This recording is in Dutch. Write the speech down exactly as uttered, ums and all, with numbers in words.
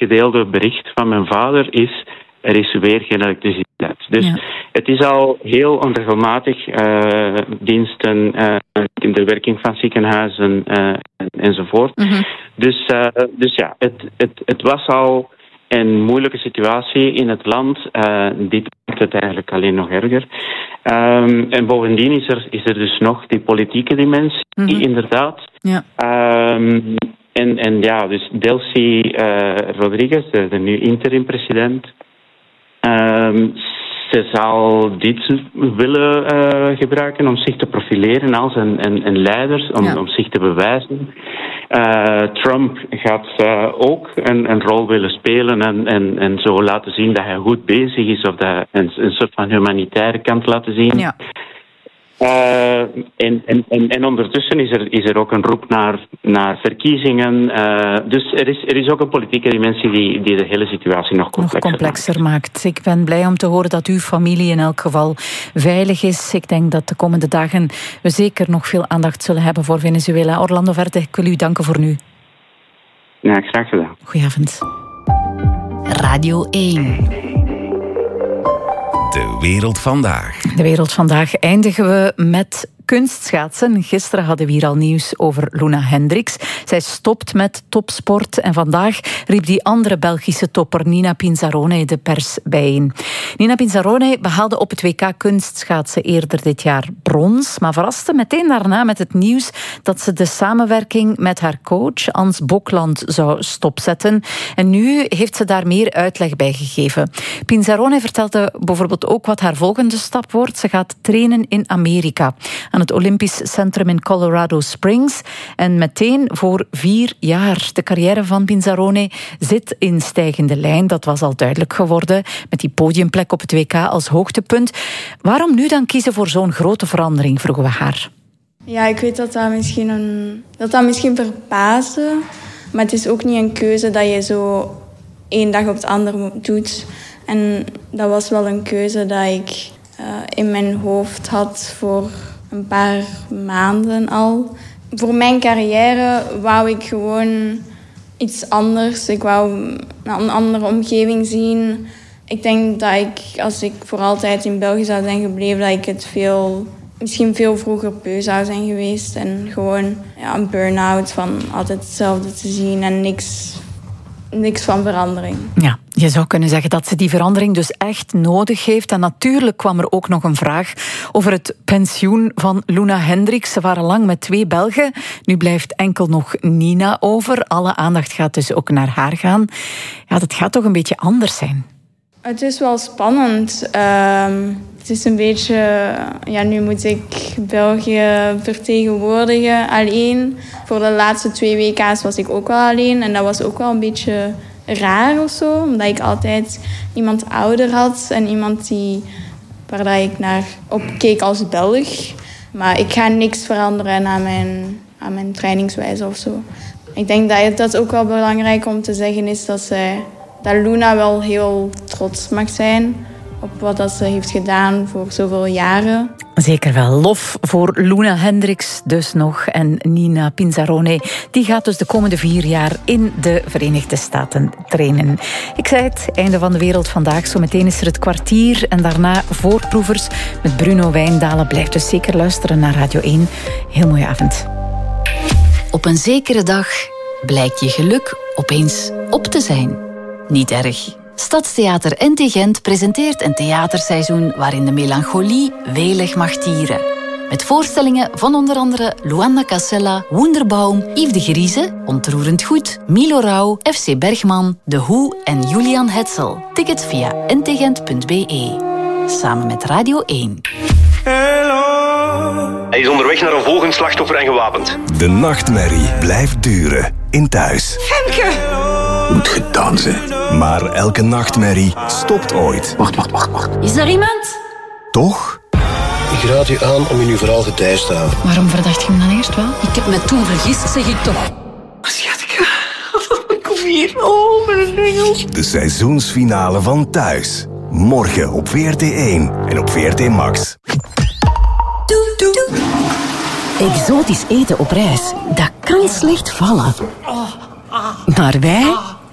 gedeelde bericht van mijn vader is: er is weer geen elektriciteit. Dus ja. Het is al heel onregelmatig. Uh, diensten, uh, in de werking van ziekenhuizen uh, enzovoort. Mm-hmm. Dus, uh, dus ja, het, het, het was al een moeilijke situatie in het land. Uh, dit maakt het eigenlijk alleen nog erger. Um, en bovendien is er, is er dus nog die politieke dimensie, mm-hmm. inderdaad. Ja. Um, en, en ja, dus Delcy uh, Rodriguez, de, de nu interim-president, um, ze zal dit willen uh, gebruiken om zich te profileren als een, een, een leider, om, ja. om zich te bewijzen. Uh, Trump gaat uh, ook een, een rol willen spelen en, en, en zo laten zien dat hij goed bezig is, of dat een, een soort van humanitaire kant laten zien. Ja. Uh, en, en, en, en ondertussen is er, is er ook een roep naar, naar verkiezingen. Uh, dus er is, er is ook een politieke dimensie die, die de hele situatie nog complexer, nog complexer maakt. maakt. Ik ben blij om te horen dat uw familie in elk geval veilig is. Ik denk dat de komende dagen we zeker nog veel aandacht zullen hebben voor Venezuela. Orlando Verte, ik wil u danken voor nu. Ja, graag gedaan. Goedenavond. Radio één. De wereld vandaag. De wereld vandaag eindigen we met kunstschaatsen. Gisteren hadden we hier al nieuws over Loena Hendricks. Zij stopt met topsport en vandaag riep die andere Belgische topper Nina Pinzarone de pers bijeen. Nina Pinzarone behaalde op het W K kunstschaatsen eerder dit jaar brons, maar verraste meteen daarna met het nieuws dat ze de samenwerking met haar coach Ans Bokland zou stopzetten. En nu heeft ze daar meer uitleg bij gegeven. Pinzarone vertelde bijvoorbeeld ook wat haar volgende stap wordt. Ze gaat trainen in Amerika, aan het Olympisch Centrum in Colorado Springs. En meteen voor vier jaar. De carrière van Pinzarone zit in stijgende lijn. Dat was al duidelijk geworden, met die podiumplek op het W K als hoogtepunt. Waarom nu dan kiezen voor zo'n grote verandering, vroegen we haar. Ja, ik weet dat dat misschien, een, dat dat misschien verbaasde. Maar het is ook niet een keuze dat je zo één dag op het andere doet. En dat was wel een keuze dat ik uh, in mijn hoofd had voor een paar maanden al. Voor mijn carrière wou ik gewoon iets anders. Ik wou een andere omgeving zien. Ik denk dat ik, als ik voor altijd in België zou zijn gebleven, dat ik het veel, misschien veel vroeger beu zou zijn geweest. En gewoon ja, een burn-out van altijd hetzelfde te zien en niks, niks van verandering. Ja. Je zou kunnen zeggen dat ze die verandering dus echt nodig heeft. En natuurlijk kwam er ook nog een vraag over het pensioen van Loena Hendricks. Ze waren lang met twee Belgen. Nu blijft enkel nog Nina over. Alle aandacht gaat dus ook naar haar gaan. Ja, dat gaat toch een beetje anders zijn? Het is wel spannend. Uh, het is een beetje... Ja, nu moet ik België vertegenwoordigen alleen. Voor de laatste twee W K's was ik ook wel alleen. En dat was ook wel een beetje raar of zo. Omdat ik altijd iemand ouder had. En iemand die, waar dat ik naar opkeek als Belg. Maar ik ga niks veranderen aan mijn, aan mijn trainingswijze of zo. Ik denk dat het dat ook wel belangrijk om te zeggen is dat zij... dat Loena wel heel trots mag zijn op wat dat ze heeft gedaan voor zoveel jaren. Zeker wel. Lof voor Loena Hendricks dus nog. En Nina Pinzarone, die gaat dus de komende vier jaar in de Verenigde Staten trainen. Ik zei het, einde van de wereld vandaag. Zometeen is er het kwartier en daarna voorproevers met Bruno Wijndalen. Blijf dus zeker luisteren naar Radio één. Heel mooie avond. Op een zekere dag blijkt je geluk opeens op te zijn. Niet erg. Stadstheater N T Gent presenteert een theaterseizoen waarin de melancholie welig mag tieren. Met voorstellingen van onder andere Luanda Casella, Wunderbaum, Yves de Grieze, Ontroerend Goed, Milo Rauw, F C Bergman, De Hoe en Julian Hetzel. Tickets via n t gent punt b e. Samen met Radio één. Hello. Hij is onderweg naar een volgend slachtoffer en gewapend. De nachtmerrie blijft duren in thuis. Femke! Moet gedaan zijn. Maar elke nachtmerrie stopt ooit. Wacht, wacht, wacht, wacht. Is er iemand? Toch? Ik raad u aan om in uw verhaal gedijst te houden. Waarom verdacht je hem dan eerst wel? Ik heb me toen vergist, zeg ik toch. Schatje, kom hier. Oh, mijn engels. De seizoensfinale van Thuis. Morgen op V R T één en op V R T Max. Doe, doe. Exotisch eten op reis, dat kan slecht vallen. Maar wij